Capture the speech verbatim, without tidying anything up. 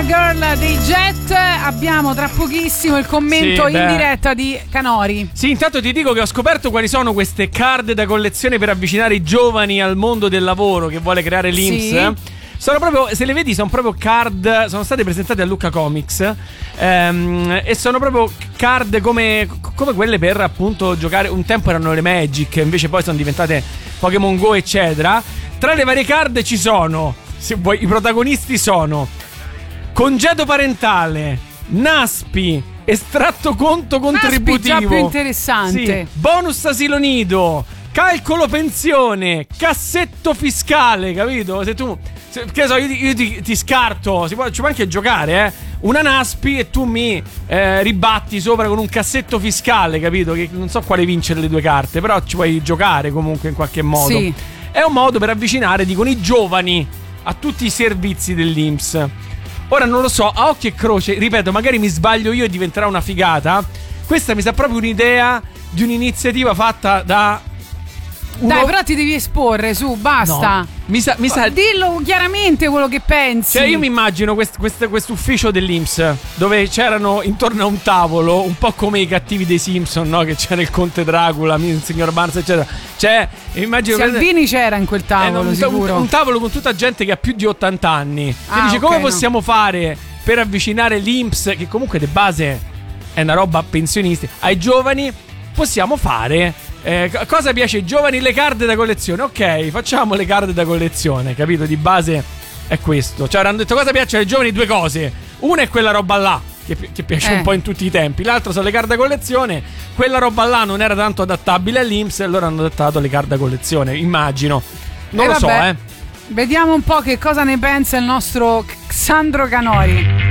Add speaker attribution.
Speaker 1: Girl dei Jet. Abbiamo tra pochissimo il commento
Speaker 2: sì,
Speaker 1: in diretta di Canori.
Speaker 2: Sì, intanto ti dico che ho scoperto quali sono queste card da collezione per avvicinare i giovani al mondo del lavoro che vuole creare l'I N P S. Sì. Sono proprio, se le vedi, sono proprio card. Sono state presentate a Lucca Comics. Ehm, e sono proprio card come, come quelle per appunto giocare. Un tempo erano le Magic, invece poi sono diventate Pokémon Go, eccetera. Tra le varie card ci sono, se vuoi, i protagonisti sono congedo parentale, Naspi, estratto conto contributivo.
Speaker 1: Naspi già più interessante.
Speaker 2: Sì, bonus asilo nido, calcolo pensione, cassetto fiscale, capito? Se tu, se, che so, io, ti, io ti, ti scarto, si può, ci può anche giocare, eh? Una Naspi e tu mi eh, ribatti sopra con un cassetto fiscale, capito? Che non so quale vincere le due carte, però ci puoi giocare comunque in qualche modo.
Speaker 1: Sì.
Speaker 2: È un modo per avvicinare, dicono, i giovani a tutti i servizi dell'I N P S. Ora non lo so, a occhio e croce, ripeto, magari mi sbaglio io e diventerà una figata. Questa mi sa proprio un'idea di un'iniziativa fatta da uno...
Speaker 1: Dai, però ti devi esporre, su, basta.
Speaker 2: No, mi sa, mi sa...
Speaker 1: Dillo chiaramente quello che pensi.
Speaker 2: Cioè io mi immagino quest, quest, quest'ufficio dell'I N P S dove c'erano intorno a un tavolo, un po' come i cattivi dei Simpson, no? Che c'era il conte Dracula, il signor Barnes, eccetera. Cioè, immagino
Speaker 1: Salvini che... c'era in quel tavolo, eh,
Speaker 2: un,
Speaker 1: sicuro.
Speaker 2: Un, un tavolo con tutta gente che ha più di ottanta anni.
Speaker 1: Ah,
Speaker 2: che dice,
Speaker 1: okay,
Speaker 2: come
Speaker 1: no.
Speaker 2: possiamo fare per avvicinare l'I N P S, che comunque di base è una roba pensionisti, ai giovani? Possiamo fare... Eh, cosa piace ai giovani? Le card da collezione. Ok, facciamo le card da collezione, capito? Di base è questo. Cioè, hanno detto cosa piace ai giovani? Due cose. Una è quella roba là, che, che piace eh. un po' in tutti i tempi. L'altra sono le card da collezione. Quella roba là non era tanto adattabile all'I N P S, e allora hanno adattato le card da collezione, immagino. Non
Speaker 1: eh,
Speaker 2: lo
Speaker 1: vabbè.
Speaker 2: so, eh.
Speaker 1: Vediamo un po' che cosa ne pensa il nostro Xandro Canori.